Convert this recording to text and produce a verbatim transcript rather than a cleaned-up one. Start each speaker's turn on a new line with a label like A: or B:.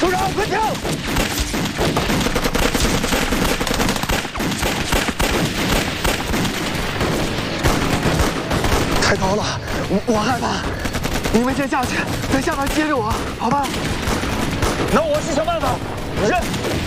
A: 首长，快跳！太高了，我我害怕。你们先下去，在下面接着我，好吧？那我去想办法。忍。